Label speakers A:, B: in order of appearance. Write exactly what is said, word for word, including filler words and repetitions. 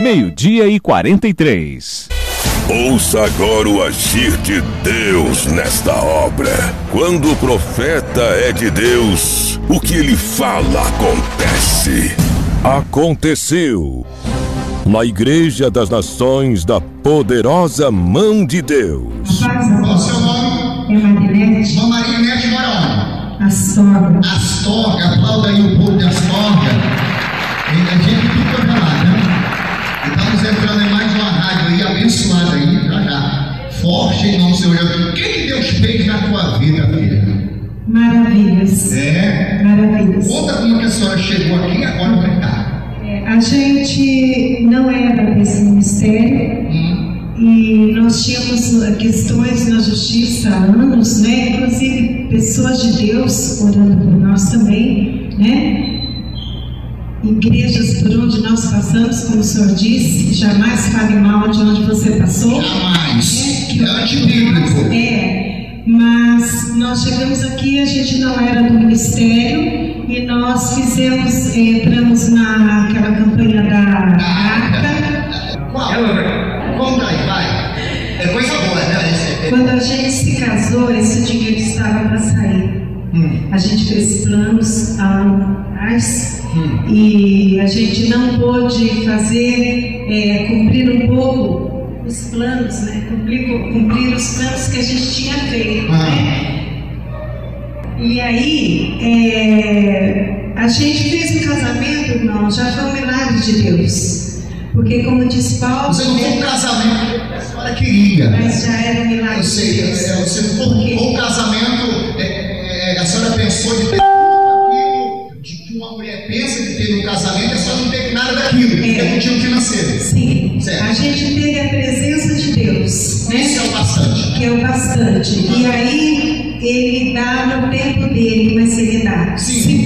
A: meio-dia e quarenta e três.
B: Ouça agora o agir de Deus nesta obra. Quando o profeta é de Deus, o que ele fala acontece. Aconteceu na Igreja das Nações da Poderosa Mão de Deus.
C: Qual o seu nome?
D: É Marinete.
C: Irmã Marinete mora onde?
D: Astorga.
C: Astorga, aplauda aí o povo de Astorga. A gente fica pra lá, né? Estamos entrando em mais uma rádio aí, abençoada aí, pra já. Forte em nome do Senhor. O que, que Deus fez na tua vida, filha?
D: Maravilhas.
C: É?
D: Maravilhas.
C: Conta como que a senhora chegou aqui e agora vai cá.
D: É, a gente não era desse ministério hum. e nós tínhamos questões na justiça há anos, né? Inclusive pessoas de Deus orando por nós também, né? Igrejas por onde nós passamos, como o senhor disse, jamais fale mal de onde você passou.
C: Jamais.
D: É, que
C: é antibíblico.
D: É, mas nós chegamos aqui, a gente não era do ministério e nós fizemos, entramos naquela campanha da Arca.
C: Qual? Conta aí, vai. É coisa boa, né?
D: Quando a gente se casou, esse dinheiro estava para sair. Hum. A gente fez planos há um atrás. Hum. E a gente não pôde fazer, é, cumprir um pouco os planos, né? Cumprir, cumprir os planos que a gente tinha feito, ah. né? E aí, é, a gente fez um casamento, irmão, já foi um milagre de Deus. Porque, como disse Paulo...
C: Você não foi um casamento que a senhora queria.
D: Mas já era um milagre.
C: Eu sei, de Deus. É, você não foi um casamento, é, é, a senhora pensou de ter... Uma mulher pensa que teve um casamento, é só não teve nada daquilo, porque é motivo financeiro.
D: Sim,
C: certo.
D: A gente teve a presença de Deus, né?
C: Isso é o bastante.
D: Que é o bastante. E aí, ele dá no tempo dele, mas ele dá.
C: Sim.